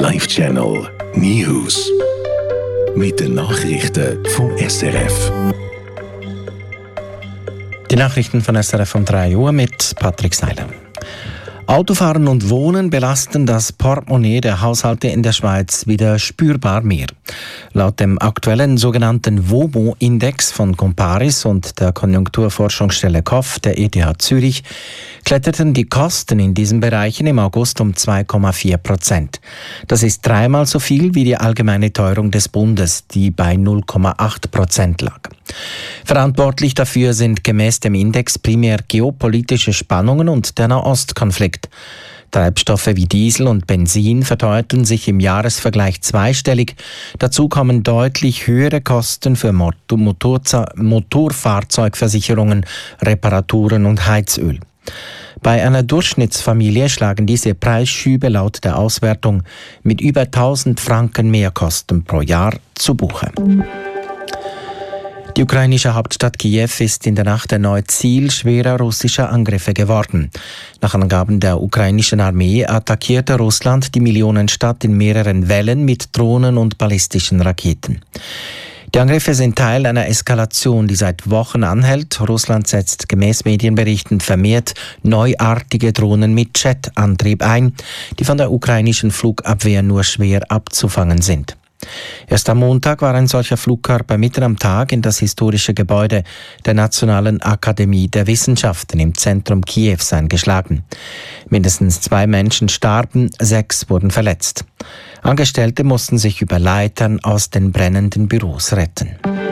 Live Channel News. Mit den Nachrichten vom SRF. Die Nachrichten von SRF um 3 Uhr mit Patrick Seiler. Autofahren und Wohnen belasten das Portemonnaie der Haushalte in der Schweiz wieder spürbar mehr. Laut dem aktuellen sogenannten WOMO-Index von Comparis und der Konjunkturforschungsstelle KOF der ETH Zürich kletterten die Kosten in diesen Bereichen im August um 2,4%. Das ist dreimal so viel wie die allgemeine Teuerung des Bundes, die bei 0,8% lag. Verantwortlich dafür sind gemäß dem Index primär geopolitische Spannungen und der Nahostkonflikt. Treibstoffe wie Diesel und Benzin verteuerten sich im Jahresvergleich zweistellig. Dazu kommen deutlich höhere Kosten für Motorfahrzeugversicherungen, Reparaturen und Heizöl. Bei einer Durchschnittsfamilie schlagen diese Preisschübe laut der Auswertung mit über 1000 Franken Mehrkosten pro Jahr zu Buche. Die ukrainische Hauptstadt Kiew ist in der Nacht erneut Ziel schwerer russischer Angriffe geworden. Nach Angaben der ukrainischen Armee attackierte Russland die Millionenstadt in mehreren Wellen mit Drohnen und ballistischen Raketen. Die Angriffe sind Teil einer Eskalation, die seit Wochen anhält. Russland setzt gemäß Medienberichten vermehrt neuartige Drohnen mit Jetantrieb ein, die von der ukrainischen Flugabwehr nur schwer abzufangen sind. Erst am Montag war ein solcher Flugkörper mitten am Tag in das historische Gebäude der Nationalen Akademie der Wissenschaften im Zentrum Kiews eingeschlagen. Mindestens 2 Menschen starben, 6 wurden verletzt. Angestellte mussten sich über Leitern aus den brennenden Büros retten.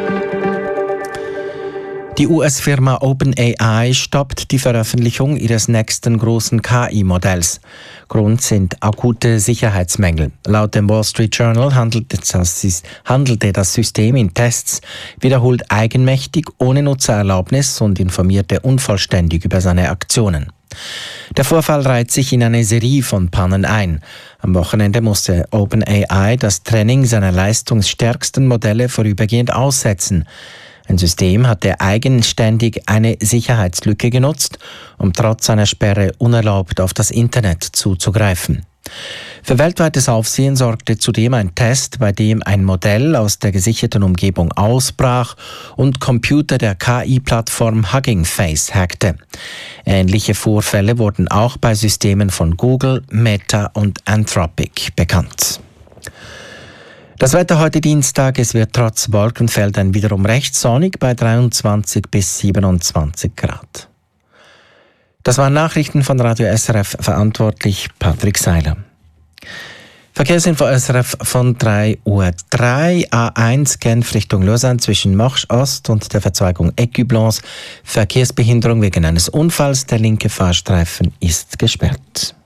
Die US-Firma OpenAI stoppt die Veröffentlichung ihres nächsten großen KI-Modells. Grund sind akute Sicherheitsmängel. Laut dem Wall Street Journal handelte das System in Tests wiederholt eigenmächtig, ohne Nutzererlaubnis und informierte unvollständig über seine Aktionen. Der Vorfall reiht sich in eine Serie von Pannen ein. Am Wochenende musste OpenAI das Training seiner leistungsstärksten Modelle vorübergehend aussetzen. Ein System hatte eigenständig eine Sicherheitslücke genutzt, um trotz einer Sperre unerlaubt auf das Internet zuzugreifen. Für weltweites Aufsehen sorgte zudem ein Test, bei dem ein Modell aus der gesicherten Umgebung ausbrach und Computer der KI-Plattform Hugging Face hackte. Ähnliche Vorfälle wurden auch bei Systemen von Google, Meta und Anthropic bekannt. Das Wetter heute Dienstag, es wird trotz Wolkenfeldern wiederum recht sonnig bei 23 bis 27 Grad. Das waren Nachrichten von Radio SRF, verantwortlich Patrick Seiler. Verkehrsinfo SRF von 3:03 Uhr. A1 Genf Richtung Lausanne zwischen Marche Ost und der Verzweigung Ecublens. Verkehrsbehinderung wegen eines Unfalls. Der linke Fahrstreifen ist gesperrt.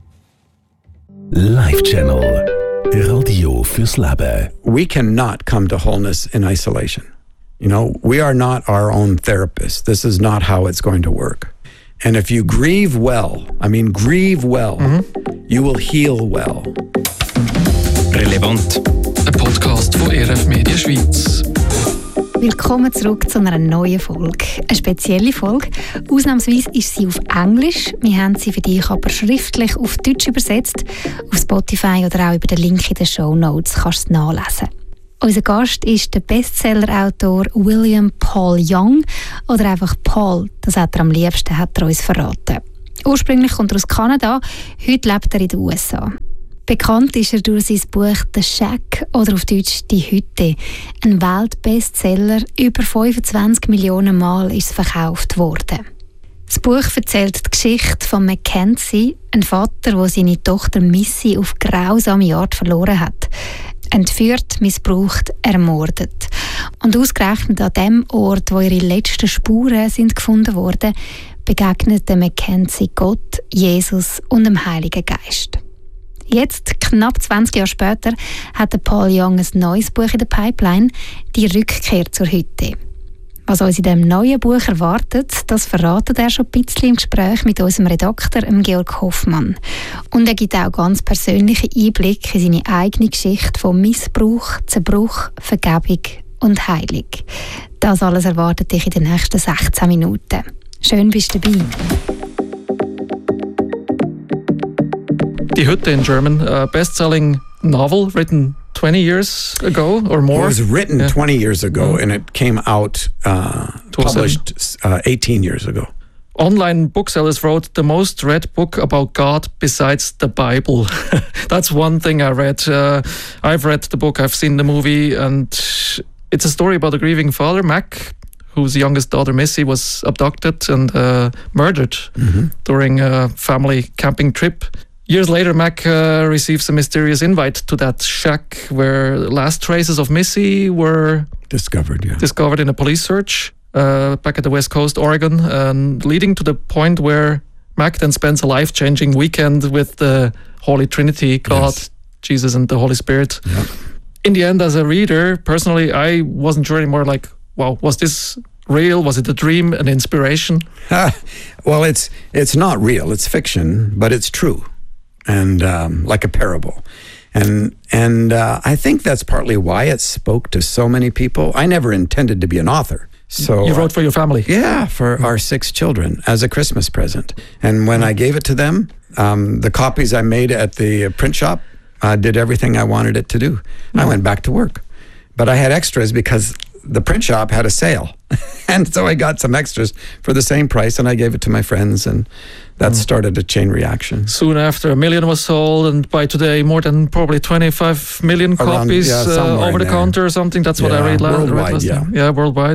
Live Channel Radio fürs Leben. We cannot come to wholeness in isolation. You know, we are not our own therapists. This is not how it's going to work. And if you grieve well, you will heal well. Relevant. Ein Podcast von RF Media Schweiz. Willkommen zurück zu einer neuen Folge. Eine spezielle Folge. Ausnahmsweise ist sie auf Englisch. Wir haben sie für dich aber schriftlich auf Deutsch übersetzt. Auf Spotify oder auch über den Link in den Shownotes kannst du es nachlesen. Unser Gast ist der Bestsellerautor William Paul Young oder einfach Paul. Das hat er am liebsten, hat er uns verraten. Ursprünglich kommt er aus Kanada, heute lebt er in den USA. Bekannt ist er durch sein Buch «The Shack» oder auf Deutsch «Die Hütte». Ein Weltbestseller, über 25 Millionen Mal ist es verkauft worden. Das Buch erzählt die Geschichte von Mackenzie, einem Vater, der seine Tochter Missy auf grausame Art verloren hat. Entführt, missbraucht, ermordet. Und ausgerechnet an dem Ort, wo ihre letzten Spuren sind gefunden wurden, begegnete Mackenzie Gott, Jesus und dem Heiligen Geist. Jetzt, knapp 20 Jahre später, hat Paul Young ein neues Buch in der Pipeline, «Die Rückkehr zur Hütte». Was uns in diesem neuen Buch erwartet, das verratet er schon ein bisschen im Gespräch mit unserem Redakteur, Georg Hoffmann. Und er gibt auch ganz persönliche Einblicke in seine eigene Geschichte von Missbrauch, Zerbruch, Vergebung und Heilung. Das alles erwartet dich in den nächsten 16 Minuten. Schön bist du dabei. Die Hütte in German, a best-selling novel written 20 years ago or more. It was written 20 years ago, and it came out, published 18 years ago. Online booksellers wrote the most read book about God besides the Bible. That's one thing I read. I've read the book, I've seen the movie, and it's a story about a grieving father, Mac, whose youngest daughter, Missy, was abducted and murdered during a family camping trip. Years later, Mac receives a mysterious invite to that shack where last traces of Missy were discovered in a police search. Back at the West Coast, Oregon, and leading to the point where Mac then spends a life-changing weekend with the Holy Trinity, God, Jesus, and the Holy Spirit. Yep. In the end, as a reader, personally, I wasn't sure anymore, like, wow, was this real? Was it a dream, an inspiration? Well, it's not real. It's fiction, but it's true, and like a parable. And I think that's partly why it spoke to so many people. I never intended to be an author. So you wrote for your family? Yeah, for our 6 children as a Christmas present. And when I gave it to them, the copies I made at the print shop did everything I wanted it to do. I went back to work. But I had extras because the print shop had a sale. And so I got some extras for the same price, and I gave it to my friends, and that started a chain reaction. Soon after, 1 million was sold, and by today, more than probably 25 million copies over the counter or something. That's what I read last time. Yeah, worldwide.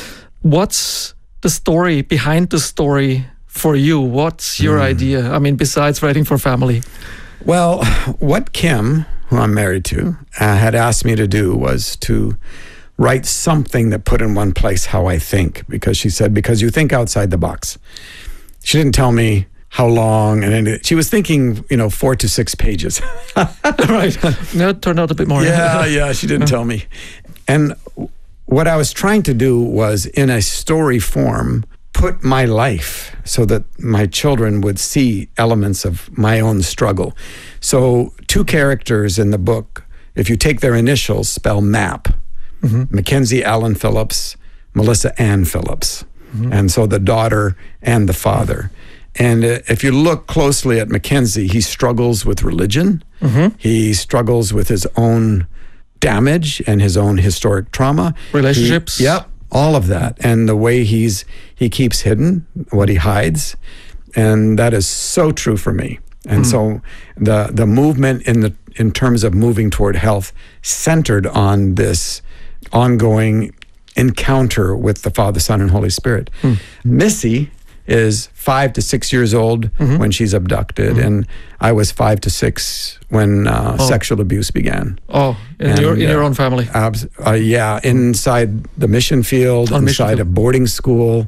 What's the story behind the story for you? What's your idea? I mean, besides writing for family. Well, what Kim, who I'm married to, had asked me to do was to write something that put in one place how I think, because she said, because you think outside the box. She didn't tell me how long, and she was thinking, 4 to 6 pages. Right. No, it turned out a bit more. Yeah, she didn't tell me. And what I was trying to do was, in a story form, put my life so that my children would see elements of my own struggle. So 2 characters in the book, if you take their initials, spell MAP. Mackenzie Allen Phillips, Melissa Ann Phillips. And so the daughter and the father. And if you look closely at Mackenzie, he struggles with religion. He struggles with his own damage and his own historic trauma. Relationships. All of that. And the way he keeps hidden, what he hides. And that is so true for me. And so the movement in terms of moving toward health centered on this ongoing encounter with the Father, Son, and Holy Spirit. Missy is 5 to 6 years old when she's abducted, and I was 5 to 6 when sexual abuse began. In your own family? Inside the mission field, inside a boarding school,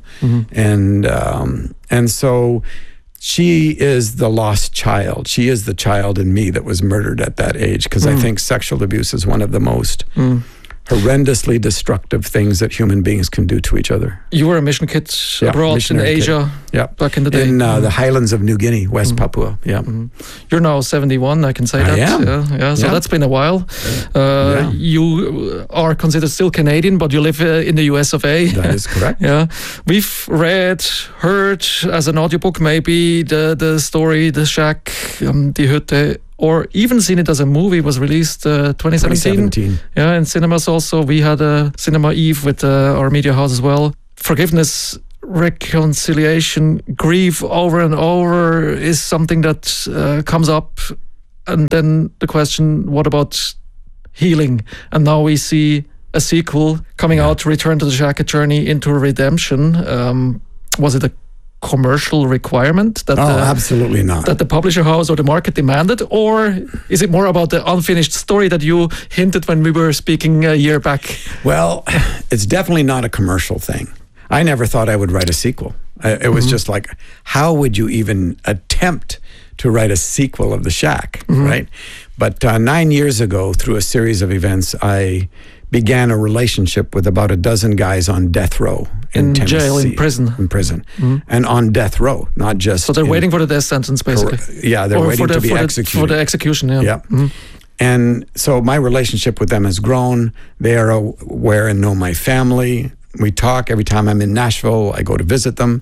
and so she is the lost child. She is the child in me that was murdered at that age, because I think sexual abuse is one of the most horrendously destructive things that human beings can do to each other. You were a mission kid abroad in Asia back in the day. In the highlands of New Guinea, West Papua. You're now 71, I can say that. I am. So that's been a while. You are considered still Canadian, but you live in the US of A. That is correct. We've heard as an audiobook maybe the story, The Shack, Die Hütte, or even seen it as a movie. Was released 2017. In cinemas also. We had a cinema eve with our media house as well. Forgiveness, reconciliation, grief over and over is something that comes up. And then the question, what about healing? And now we see a sequel coming out, Return to the Shack, A Journey into Redemption. Was it a commercial requirement that absolutely not, that the publisher house or the market demanded, or is it more about the unfinished story that you hinted when we were speaking a year back? Well, it's definitely not a commercial thing. I never thought I would write a sequel. It was just like, how would you even attempt to write a sequel of The Shack, right? But 9 years ago, through a series of events, I began a relationship with about a dozen guys on death row in Tennessee. Jail, in prison. And on death row, not just... So they're waiting for the death sentence, basically. They're waiting to be executed. For the execution, And so my relationship with them has grown. They are aware and know my family. We talk every time I'm in Nashville. I go to visit them.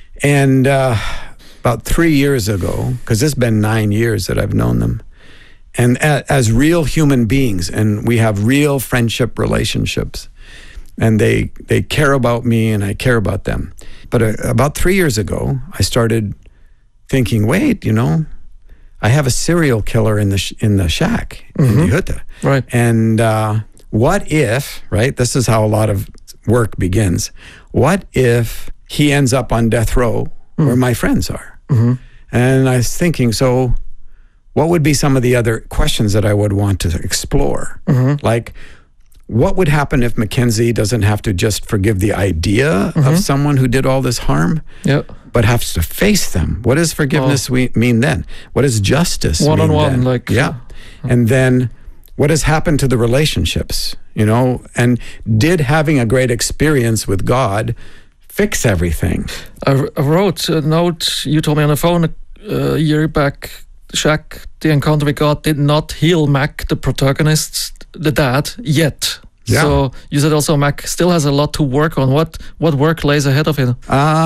And about 3 years ago, because it's been 9 years that I've known them, and as real human beings, and we have real friendship relationships, and they care about me and I care about them. But about 3 years ago, I started thinking, wait, I have a serial killer in the shack in Dihuta. Right. And what if, right, this is how a lot of work begins, what if he ends up on death row where my friends are? And I was thinking, so what would be some of the other questions that I would want to explore? Like, what would happen if Mackenzie doesn't have to just forgive the idea of someone who did all this harm, but has to face them? What does forgiveness mean then? What does justice mean then? One-on-one, like... Yeah. And then what has happened to the relationships, And did having a great experience with God fix everything? I wrote a note, you told me on the phone a year back, Shack, the encounter with God did not heal Mac, the protagonist, the dad, yet. Yeah. So you said also Mac still has a lot to work on. What work lays ahead of him?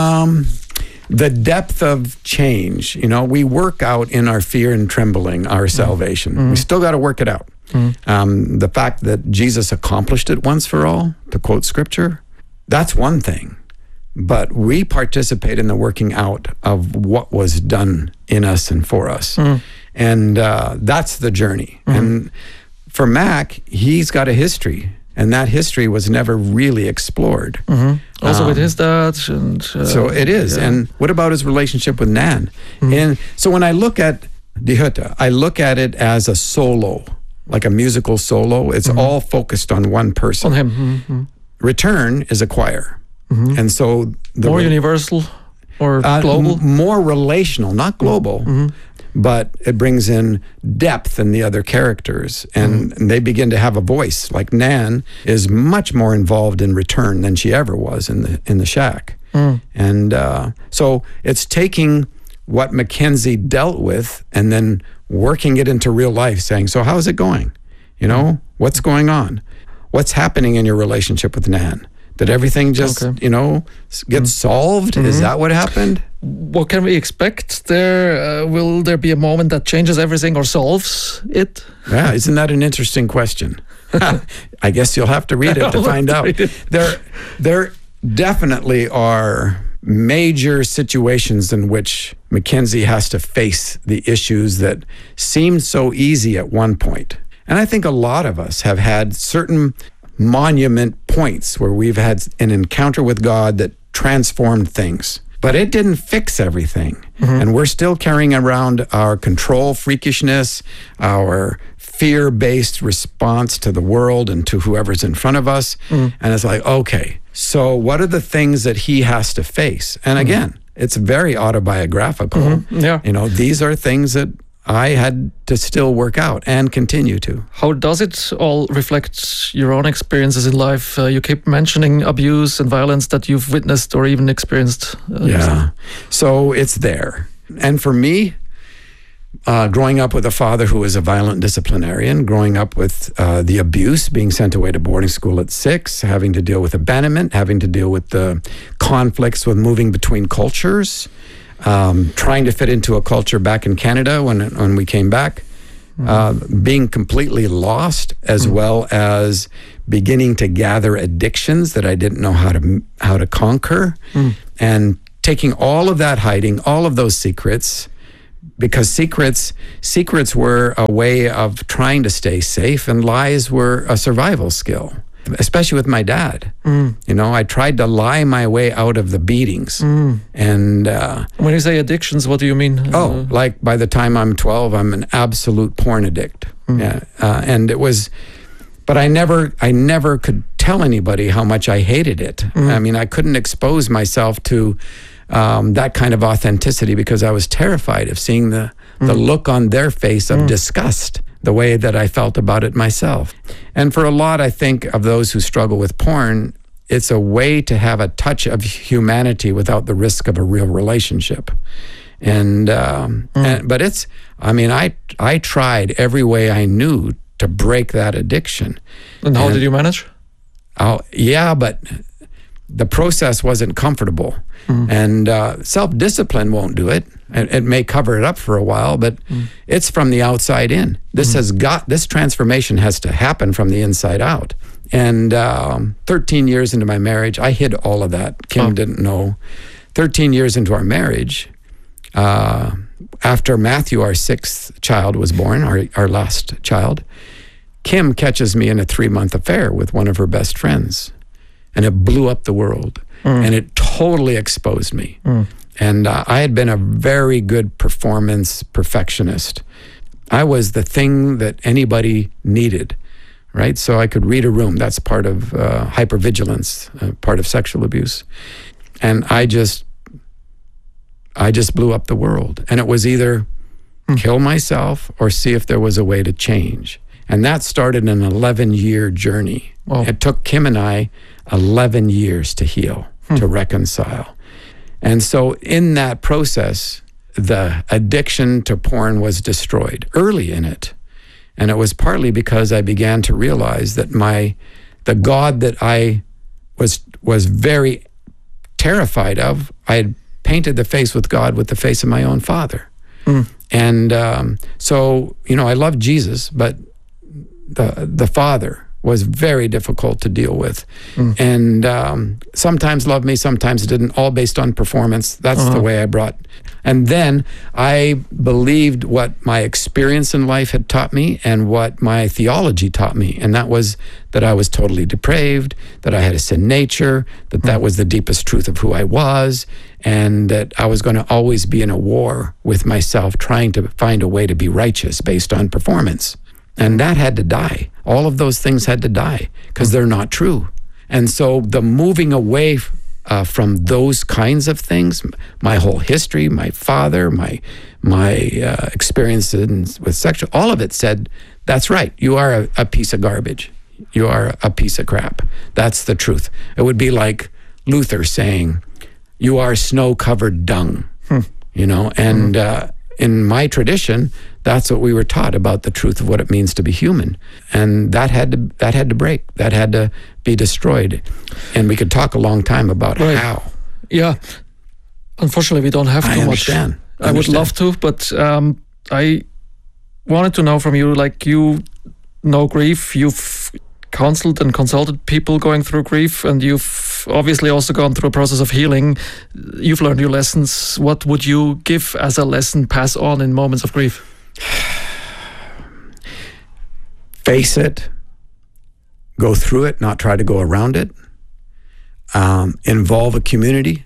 The depth of change. We work out in our fear and trembling our salvation. We still got to work it out. The fact that Jesus accomplished it once for all, to quote scripture, that's one thing. But we participate in the working out of what was done in us and for us. And that's the journey. And for Mac, he's got a history. And that history was never really explored. Also with his dad. And, so it is. Yeah. And what about his relationship with Nan? And so when I look at Dihuta, I look at it as a solo, like a musical solo. It's all focused on one person. On him. Return is a choir. And so... more universal or global? More relational, not global. But it brings in depth in the other characters, and they begin to have a voice. Like Nan is much more involved in Return than she ever was in the shack. And so it's taking what Mackenzie dealt with and then working it into real life, saying, so how's it going? What's going on? What's happening in your relationship with Nan? Did everything just, get solved? Is that what happened? What can we expect there? Will there be a moment that changes everything or solves it? Yeah, isn't that an interesting question? I guess you'll have to read it to find out. There definitely are major situations in which Mackenzie has to face the issues that seemed so easy at one point. And I think a lot of us have had certain monument points where we've had an encounter with God that transformed things. But it didn't fix everything. And we're still carrying around our control freakishness, our fear-based response to the world and to whoever's in front of us. And it's like, okay, so what are the things that he has to face? And again, it's very autobiographical. Yeah. These are things that I had to still work out and continue to. How does it all reflect your own experiences in life? You keep mentioning abuse and violence that you've witnessed or even experienced. So it's there. And for me, growing up with a father who was a violent disciplinarian, growing up with the abuse, being sent away to boarding school at 6, having to deal with abandonment, having to deal with the conflicts with moving between cultures, trying to fit into a culture back in Canada when we came back, being completely lost, as well as beginning to gather addictions that I didn't know how to conquer, and taking all of that, hiding all of those secrets, because secrets were a way of trying to stay safe, and lies were a survival skill. Especially with my dad. I tried to lie my way out of the beatings. And when you say addictions, what do you mean? Like by the time I'm 12, I'm an absolute porn addict. And it was, but I never could tell anybody how much I hated it. I mean, I couldn't expose myself to that kind of authenticity because I was terrified of seeing the look on their face of disgust, the way that I felt about it myself. And for a lot, I think, of those who struggle with porn, it's a way to have a touch of humanity without the risk of a real relationship. But it's, I tried every way I knew to break that addiction. And how did you manage? Yeah, but the process wasn't comfortable. And self-discipline won't do it. It may cover it up for a while, but it's from the outside in. This transformation has to happen from the inside out. And 13 years into my marriage, I hid all of that. Kim didn't know. 13 years into our marriage, after Matthew, our 6th child, was born, our last child, Kim catches me in a 3-month affair with one of her best friends. And it blew up the world. And it totally exposed me. And I had been a very good performance perfectionist. I was the thing that anybody needed, right? So I could read a room. That's part of hypervigilance, part of sexual abuse. And I just blew up the world. And it was either kill myself or see if there was a way to change. And that started an 11-year journey. Wow. It took Kim and I 11 years to heal, to reconcile. And so in that process, the addiction to porn was destroyed early in it. And it was partly because I began to realize that the God that I was very terrified of, I had painted the face with God with the face of my own father. And so, I love Jesus, but the Father was very difficult to deal with. And sometimes loved me, sometimes didn't, all based on performance. That's the way I brought. And then I believed what my experience in life had taught me and what my theology taught me. And that was that I was totally depraved, that I had a sin nature, that was the deepest truth of who I was, and that I was going to always be in a war with myself, trying to find a way to be righteous based on performance. And that had to die. All of those things had to die because they're not true. And so the moving away from those kinds of things, my whole history, my father, my experiences with sexual, all of it said, that's right, you are a piece of garbage. You are a piece of crap. That's the truth. It would be like Luther saying, you are snow-covered dung, and in my tradition, that's what we were taught about the truth of what it means to be human. And that had to break. That had to be destroyed. And we could talk a long time about how. Yeah. Unfortunately, we don't have too much. I would love to, but I wanted to know from you, like, you know grief, you've counseled and consulted people going through grief, and you've obviously also gone through a process of healing. You've learned your lessons. What would you give as a lesson, pass on in moments of grief? Face it, go through it, not try to go around it. Involve a community.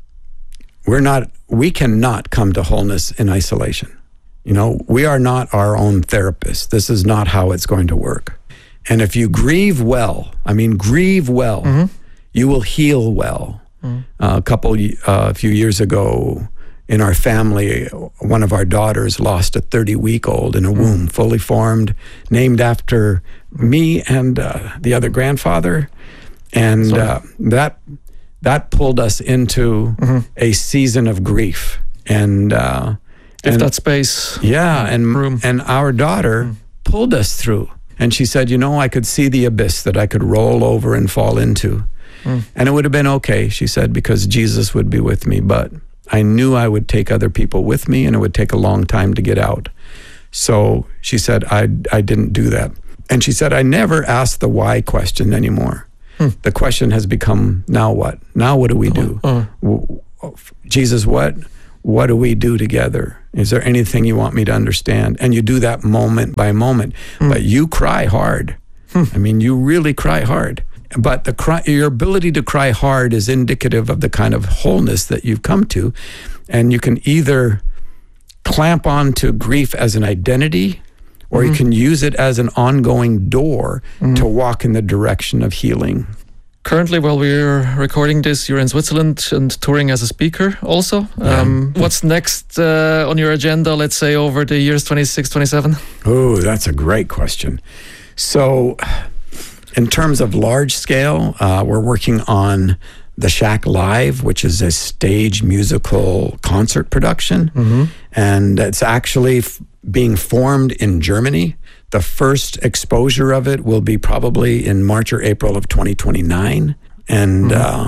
We cannot come to wholeness in isolation. We are not our own therapists. This is not how it's going to work. And if you grieve well, you will heal well. A few years ago, in our family, one of our daughters lost a 30-week-old in a womb, fully formed, named after me and the other grandfather. And that pulled us into a season of grief. And that space. Yeah, and room. And our daughter pulled us through. And she said, I could see the abyss that I could roll over and fall into. And it would have been okay, she said, because Jesus would be with me. But I knew I would take other people with me, and it would take a long time to get out. So she said, I didn't do that. And she said, I never ask the why question anymore. The question has become, now what? Now what do we do? Jesus, what do we do together? Is there anything you want me to understand? And you do that moment by moment. But you cry hard. I mean, you really cry hard. But your ability to cry hard is indicative of the kind of wholeness that you've come to. And you can either clamp on to grief as an identity, or you can use it as an ongoing door to walk in the direction of healing. Currently, while we're recording this, you're in Switzerland and touring as a speaker also. What's next on your agenda, let's say, over the years 26, 27? Oh, that's a great question. So, in terms of large scale, we're working on The Shack Live, which is a stage musical concert production. And it's actually being formed in Germany. The first exposure of it will be probably in March or April of 2029. And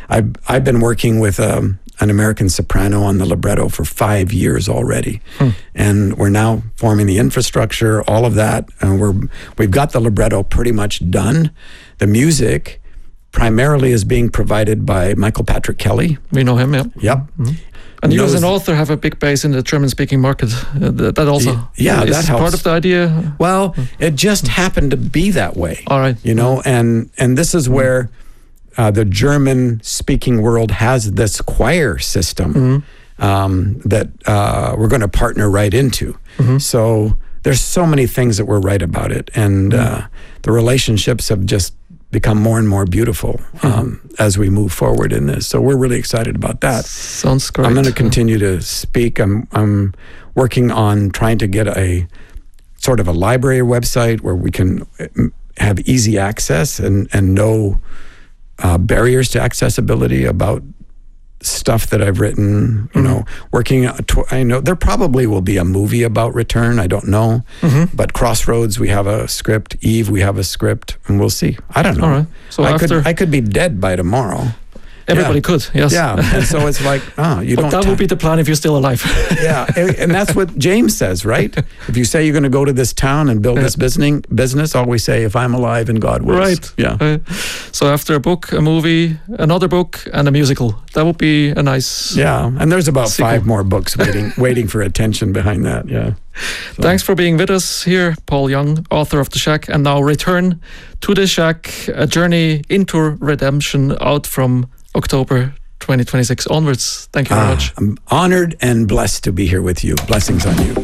I've been working with an American soprano on the libretto for 5 years already, and we're now forming the infrastructure, all of that, and we've got the libretto pretty much done. The music primarily is being provided by Michael Patrick Kelly. We know him, yeah. Yep. Mm-hmm. And you as an author have a big base in the German-speaking market. That also is that helps. Part of the idea? Well, it just happened to be that way. All right. You know, and this is where the German-speaking world has this choir system that we're going to partner right into. So there's so many things that were right about it. And the relationships have just become more and more beautiful as we move forward in this. So we're really excited about that. Sounds great. I'm going to continue to speak. I'm working on trying to get a sort of a library website where we can have easy access and no barriers to accessibility about stuff that I've written, you know, working, I know there probably will be a movie about Return, I don't know, but Crossroads, we have a script, Eve, we have a script, and we'll see. I don't know. All right. So I could be dead by tomorrow. Everybody could, yes. Yeah, and so it's like, you don't... That would be the plan if you're still alive. Yeah, and that's what James says, right? If you say you're going to go to this town and build this business, always say, if I'm alive and God wills. Right. Yeah. So after a book, a movie, another book, and a musical. That would be a nice... Yeah, and there's about sequel. 5 more books waiting for attention behind that, yeah. So. Thanks for being with us here, Paul Young, author of The Shack, and now Return to the Shack, a journey into redemption out from October 2026 onwards. Thank you very much. I'm honored and blessed to be here with you. Blessings on you.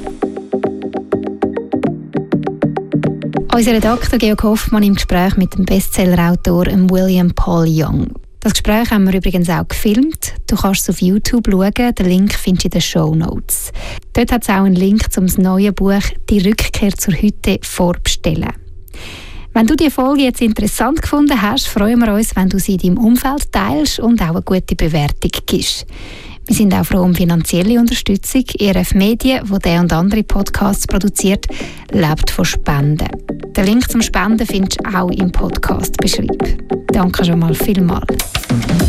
Unser Redakteur Georg Hoffmann im Gespräch mit dem Bestsellerautor William Paul Young. Das Gespräch haben wir übrigens auch gefilmt. Du kannst es auf YouTube schauen. Den Link findest du in den Shownotes. Dort hat es auch einen Link zum neuen Buch «Die Rückkehr zur Hütte» vorbestellen. Wenn du die Folge jetzt interessant gefunden hast, freuen wir uns, wenn du sie in deinem Umfeld teilst und auch eine gute Bewertung gibst. Wir sind auch froh um finanzielle Unterstützung. ERF Medien, wo der und andere Podcasts produziert, lebt von Spenden. Den Link zum Spenden findest du auch im Podcast-Beschreibung. Danke schon mal vielmals.